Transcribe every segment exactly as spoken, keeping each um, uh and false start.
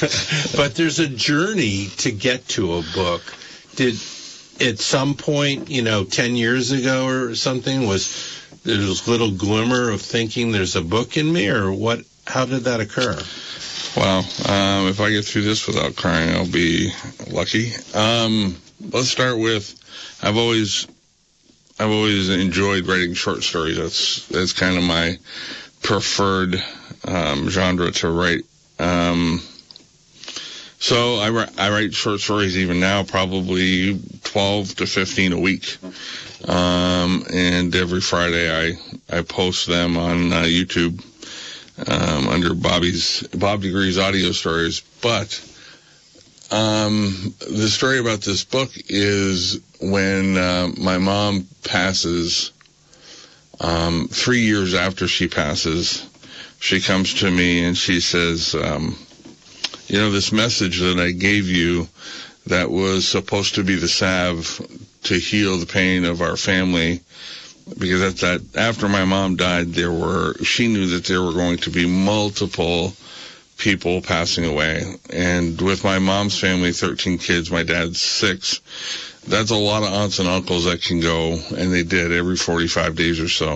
But there's a journey to get to a book. Did, at some point, you know, ten years ago or something, was there this little glimmer of thinking there's a book in me, or what? How did that occur? Well, um, if I get through this without crying, I'll be lucky. Um, let's start with, I've always, I've always enjoyed writing short stories. That's, that's kind of my preferred, um, genre to write. Um, so I, ri- I write short stories even now, probably twelve to fifteen a week. Um, and every Friday I, I post them on uh, YouTube, um, under Bobby's, Bob DeGree's audio stories. But, um, the story about this book is when, uh, my mom passes, um, three years after she passes, she comes to me and she says, um, you know, this message that I gave you that was supposed to be the salve to heal the pain of our family, because at that, after my mom died, there were, she knew that there were going to be multiple people passing away. And with my mom's family, thirteen kids, my dad's six, that's a lot of aunts and uncles that can go, and they did every forty-five days or so.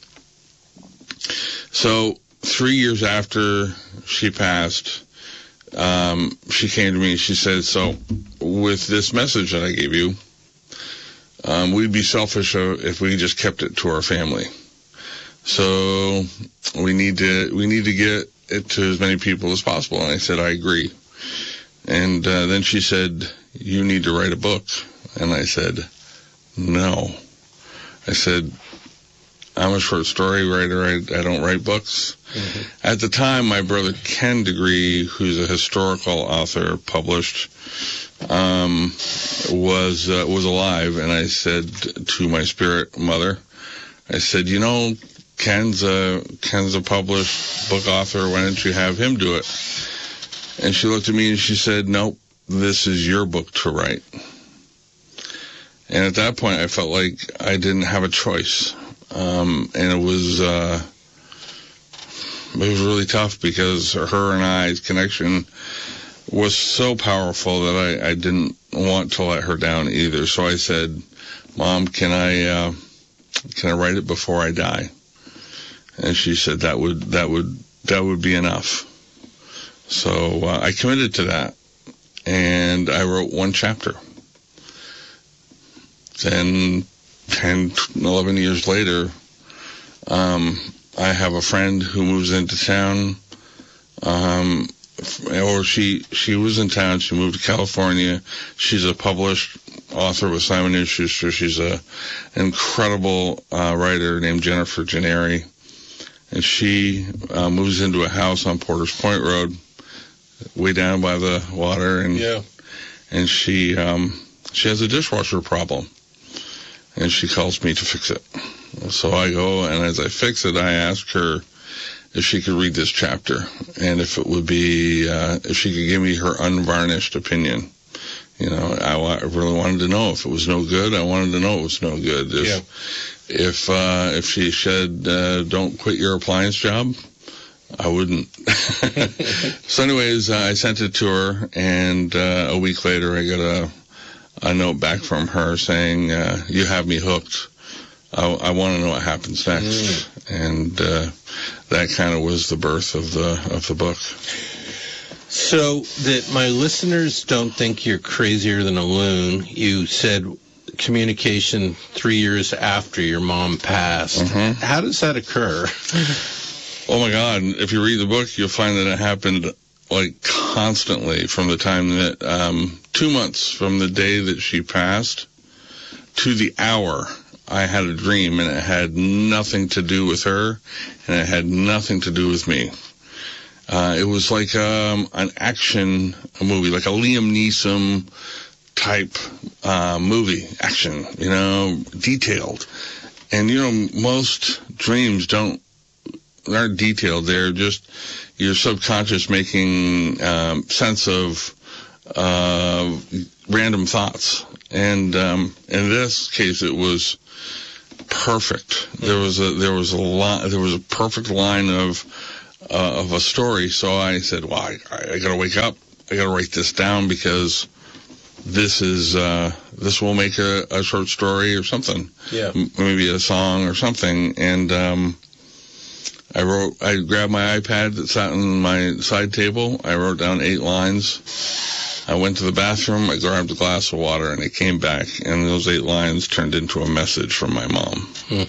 So three years after she passed, um, she came to me and she said, so with this message that I gave you, um, we'd be selfish if we just kept it to our family. So we need to, we need to get it to as many people as possible. And I said, I agree. And uh, then she said, you need to write a book. And I said, no. I said, I'm a short story writer. I, I don't write books. Mm-hmm. At the time, my brother Ken DeGree, who's a historical author, published, um, was uh, was alive. And I said to my spirit mother, I said, you know, Ken's a Ken's a published book author. Why don't you have him do it? And she looked at me and she said, nope, this is your book to write. And at that point, I felt like I didn't have a choice. Um, and it was, uh, it was really tough because her and I's connection was so powerful that I, I didn't want to let her down either. So I said, Mom, can I, uh, can I write it before I die? And she said that would, that would, that would be enough. So, uh, I committed to that and I wrote one chapter. Then ten, eleven years later, um, I have a friend who moves into town, um, or she, she was in town, she moved to California. She's a published author with Simon and Schuster. She's a incredible, uh, writer named Jennifer Gennari. And she, uh, moves into a house on Porter's Point Road, way down by the water. And, yeah. and she, um, she has a dishwasher problem. And she calls me to fix it. So I go, and as I fix it, I ask her if she could read this chapter, and if it would be, uh, if she could give me her unvarnished opinion. You know, I, I really wanted to know if it was no good. I wanted to know it was no good. If, yeah. if, uh, if she said, uh, don't quit your appliance job, I wouldn't. So anyways, uh, I sent it to her, and, uh, a week later I got a, a note back from her saying, uh, you have me hooked. I, I want to know what happens next. Mm. And, uh, that kind of was the birth of the, of the book. So that my listeners don't think you're crazier than a loon, you said communication three years after your mom passed. Mm-hmm. How does that occur? Oh my God. If you read the book, you'll find that it happened like constantly from the time that, um, two months from the day that she passed to the hour, I had a dream, and it had nothing to do with her, and it had nothing to do with me. Uh, it was like, um, an action movie, like a Liam Neeson type, uh, movie, action, you know, detailed. And, you know, most dreams don't, aren't detailed. They're just your subconscious making, um, sense of, uh, random thoughts. And, um, in this case, it was perfect. There was a, there was a line, there was a perfect line of, uh, of a story. So I said, well, I, I gotta wake up. I got to write this down because this is uh, this will make a, a short story or something. Yeah, M- maybe a song or something. And um, I wrote. I grabbed my iPad that sat on my side table. I wrote down eight lines. I went to the bathroom. I grabbed a glass of water, and I came back. And those eight lines turned into a message from my mom.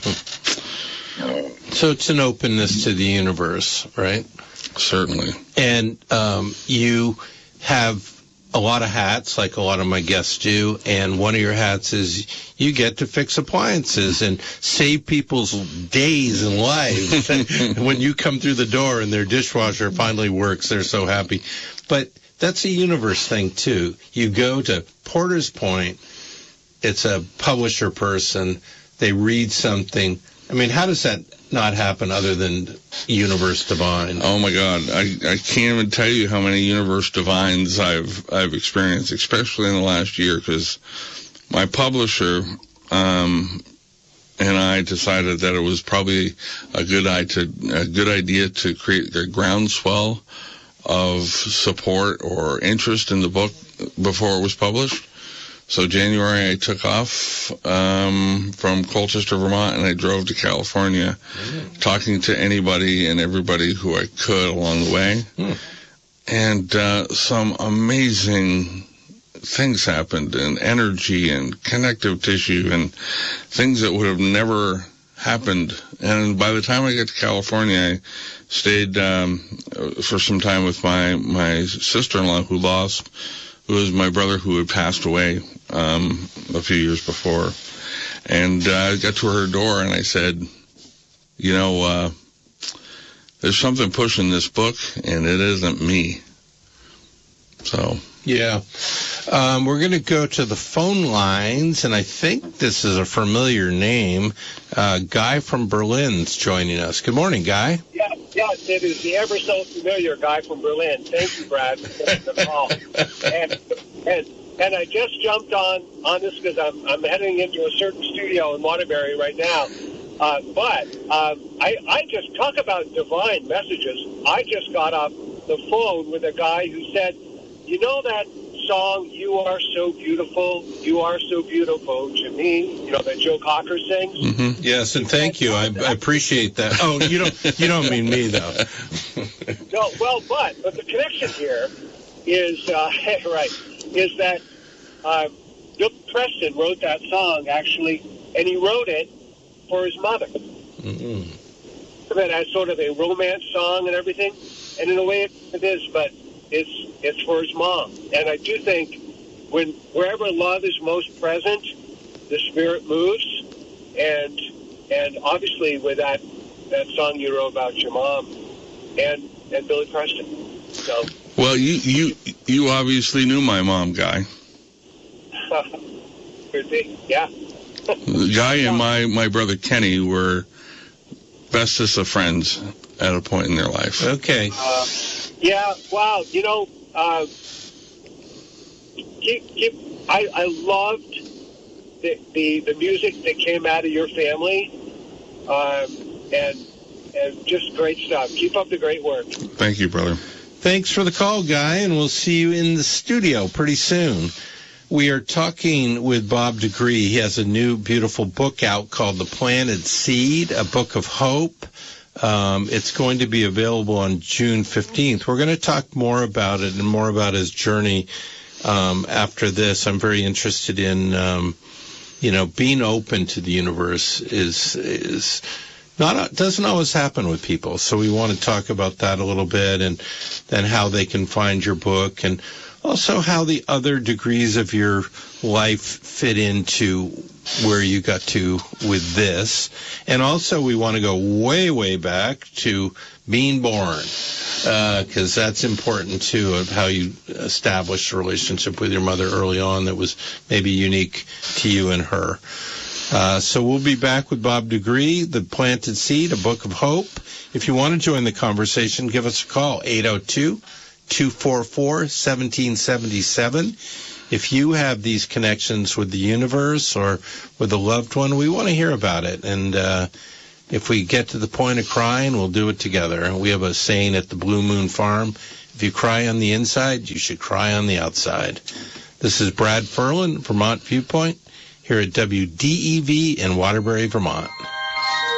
Mm-hmm. So it's an openness to the universe, right? Certainly. And um, you have a lot of hats, like a lot of my guests do, and one of your hats is you get to fix appliances and save people's days and lives. And when you come through the door and their dishwasher finally works, they're so happy. But that's a universe thing, too. You go to Porter's Point, it's a publisher person, they read something. I mean, how does that not happen other than Universe Divine? Oh my God, I, I can't even tell you how many Universe Divines I've I've experienced, especially in the last year, because my publisher um, and I decided that it was probably a good I to a good idea to create a groundswell of support or interest in the book before it was published. So January, I took off um, from Colchester, Vermont, and I drove to California, mm. talking to anybody and everybody who I could along the way. Mm. And uh, some amazing things happened, and energy and connective tissue and things that would have never happened. And by the time I got to California, I stayed um, for some time with my, my sister-in-law who lost who was my brother who had passed away um, a few years before. And uh, I got to her door and I said, you know, uh, there's something pushing this book, and it isn't me. So. Yeah. Um, we're going to go to the phone lines, and I think this is a familiar name. Uh, Guy from Berlin's joining us. Good morning, Guy. Yeah, yes, it is the ever so familiar Guy from Berlin. Thank you, Brad, for taking the call. And, and, and I just jumped on, on this because I'm, I'm heading into a certain studio in Waterbury right now. Uh, but um, I, I just talk about divine messages. I just got off the phone with a guy who said, you know that song, You Are So Beautiful, You Are So Beautiful to Me, you know, that Joe Cocker sings? Mm-hmm. Yes, and thank you. I, I appreciate that. Oh, you don't you don't mean me, though. No, well, but, but the connection here is, uh, right, is that uh, Bill Preston wrote that song, actually, and he wrote it for his mother. Mm-hmm. It as sort of a romance song and everything, and in a way it, it is, but it's it's for his mom. And I do think when wherever love is most present, the spirit moves, and and obviously with that that song you wrote about your mom and and Billy Preston. So well, you you you obviously knew my mom, Guy. Could be, yeah. Guy and my my brother Kenny were bestest of friends at a point in their life. Okay. Uh, yeah. Wow. You know, uh, keep keep. I I loved the the the music that came out of your family, um, and and just great stuff. Keep up the great work. Thank you, brother. Thanks for the call, Guy, and we'll see you in the studio pretty soon. We are talking with Bob Degree. He has a new beautiful book out called The Planted Seed, a book of hope. Um, it's going to be available on June fifteenth. We're going to talk more about it and more about his journey um, after this. I'm very interested in, um, you know, being open to the universe is is not doesn't always happen with people. So we want to talk about that a little bit, and then how they can find your book, and also how the other degrees of your life fit into where you got to with this. And also we want to go way, way back to being born, because uh, that's important, too, of how you established a relationship with your mother early on that was maybe unique to you and her. Uh, so we'll be back with Bob Degree, The Planted Seed, a book of hope. If you want to join the conversation, give us a call, eight oh two, two four four, one seven seven seven. If you have these connections with the universe or with a loved one, we want to hear about it. And uh, if we get to the point of crying, we'll do it together. We have a saying at the Blue Moon Farm, If you cry on the inside, you should cry on the outside. This is Brad Ferlin, Vermont Viewpoint, here at W D E V in Waterbury, Vermont.